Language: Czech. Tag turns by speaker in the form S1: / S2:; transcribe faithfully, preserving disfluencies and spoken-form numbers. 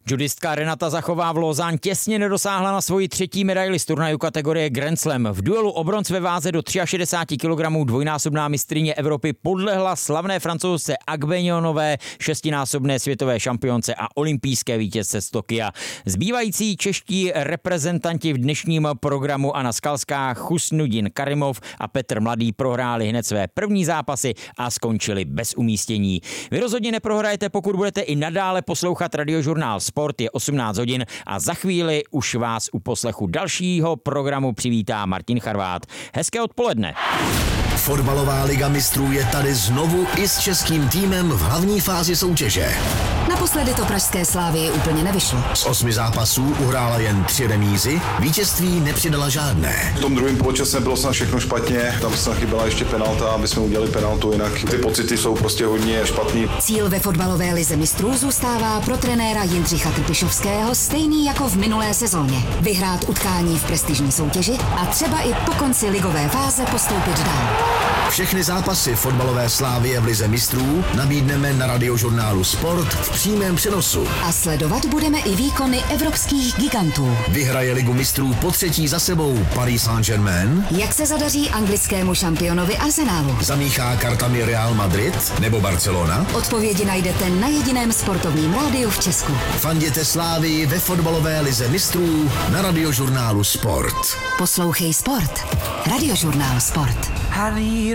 S1: Judistka Renata Zachová v Lausanne těsně nedosáhla na svoji třetí medaili z turnaju kategorie Grand Slam. V duelu o bronz ve váze do šedesáti tří kilogramů dvojnásobná mistryně Evropy podlehla slavné Francouzce Agbenionové, šestinásobné světové šampionce a olympijské vítězce z Tokia. Zbývající čeští reprezentanti v dnešním programu Anna Skalská, Chusnudin Karimov a Petr Mladý prohráli hned své první zápasy a skončili bez umístění. Vy rozhodně neprohrajete, pokud budete i nadále poslouchat Radiožurnál Sport. Je osmnáct hodin a za chvíli už vás u poslechu dalšího programu přivítá Martin Charvát. Hezké odpoledne.
S2: Fotbalová liga mistrů je tady znovu i s českým týmem v hlavní fázi soutěže.
S3: Naposledy to pražské Slávii úplně nevyšlo.
S2: Z osmi zápasů uhrála jen tři remízy, vítězství nepřidala žádné.
S4: V tom druhém poločase bylo snad všechno špatně, tam se chyběla ještě penalta, aby jsme udělali penaltu, jinak ty pocity jsou prostě hodně špatný.
S3: Cíl ve fotbalové lize mistrů zůstává pro trenéra Jindřicha Trpišovského stejný jako v minulé sezóně. Vyhrát utkání v prestižní soutěži a třeba i po konci ligové fáze postoupit dál.
S2: Všechny zápasy fotbalové Slávie v lize mistrů nabídneme na Radiožurnálu Sport v přímém přenosu.
S3: A sledovat budeme i výkony evropských gigantů.
S2: Vyhraje ligu mistrů po třetí za sebou Paris Saint-Germain?
S3: Jak se zadaří anglickému šampionovi Arsenalu?
S2: Zamíchá kartami Real Madrid nebo Barcelona?
S3: Odpovědi najdete na jediném sportovním rádiu v Česku.
S2: Fanděte Slávii ve fotbalové lize mistrů na Radiožurnálu Sport.
S3: Poslouchej Sport. Radiožurnál Sport.
S5: I need